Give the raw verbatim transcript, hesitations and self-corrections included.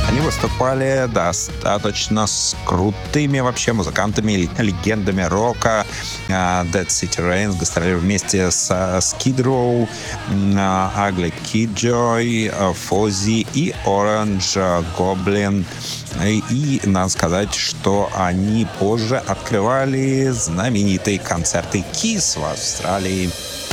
Они выступали достаточно с крутыми вообще музыкантами, легендами рока. Dead City Rain гастролировали вместе с Skid Row, Ugly Kid Joy, Fozzy и Orange Goblin. И надо сказать, что они позже открывали знаменитые концерты Kiss в Австралии.